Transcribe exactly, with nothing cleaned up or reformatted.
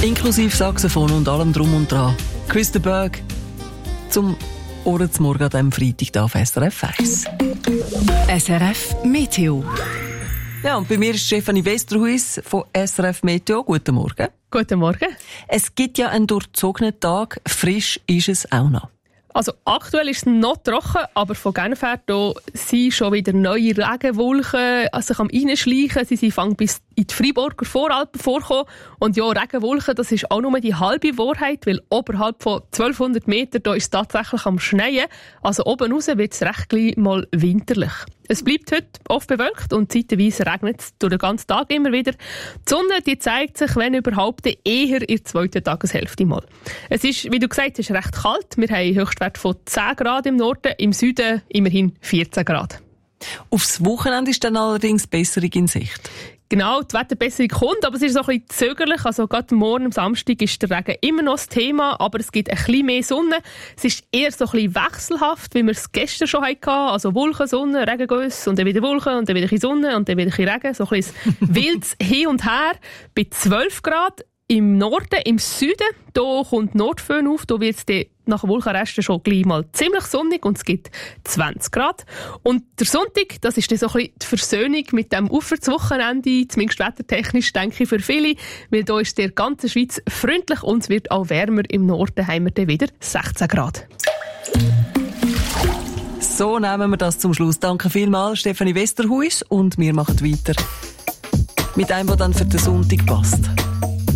Inklusive Saxophon und allem drum und dran. Chris de Burgh zum Ohren zum Morgen an diesem Freitag hier auf S R F eins. S R F Meteo. Ja, und bei mir ist Stefanie Westerhuis von S R F Meteo. Guten Morgen. Guten Morgen. Es gibt ja einen durchzogenen Tag. Frisch ist es auch noch. Also aktuell ist es noch trocken, aber von Genf her sind schon wieder neue Regenwolken sich am Reinschleichen. Sie sind fangen bis in die Freiburger Voralpen vorkommen. Und ja, Regenwolken, das ist auch nur die halbe Wahrheit, weil oberhalb von zwölfhundert Metern da ist es tatsächlich am Schneien. Also oben raus wird es recht gleich mal winterlich. Es bleibt heute oft bewölkt und zeitweise regnet es durch den ganzen Tag immer wieder. Die Sonne die zeigt sich, wenn überhaupt, eher in der zweiten Tageshälfte mal. Es ist, wie du gesagt hast, recht kalt. Wir haben einen Höchstwert von zehn Grad im Norden, im Süden immerhin vierzehn Grad. Aufs Wochenende ist dann allerdings Besserung in Sicht. Genau, die Wetterbesserung kommt, aber es ist so ein bisschen zögerlich. Also gerade morgen am Samstag ist der Regen immer noch das Thema, aber es gibt ein bisschen mehr Sonne. Es ist eher so ein bisschen wechselhaft, wie wir es gestern schon hatten. Also Wolken, Sonne, Regengüsse und dann wieder Wolken und dann wieder Sonne und dann wieder Regen. So ein bisschen wildes Hin und Her. Bei zwölf Grad im Norden, im Süden, da kommt Nordföhn auf, da wird es nach Wolkenresten schon gleich mal ziemlich sonnig und es gibt zwanzig Grad. Und der Sonntag, das ist dann so ein bisschen die Versöhnung mit dem Aufwärtswochenende, zumindest wettertechnisch, denke ich, für viele, weil da ist der ganze Schweiz freundlich und es wird auch wärmer. Im Norden haben wir dann wieder sechzehn Grad. So nehmen wir das zum Schluss. Danke vielmals, Stefanie Westerhuis, und wir machen weiter mit einem, der dann für den Sonntag passt.